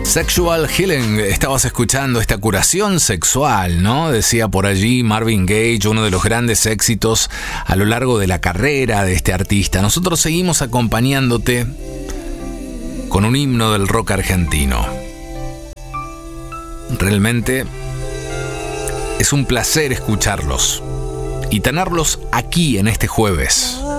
Sexual Healing, estabas escuchando esta curación sexual, ¿no? Decía por allí Marvin Gaye, uno de los grandes éxitos a lo largo de la carrera de este artista. Nosotros seguimos acompañándote con un himno del rock argentino. Realmente es un placer escucharlos y tenerlos aquí en este jueves.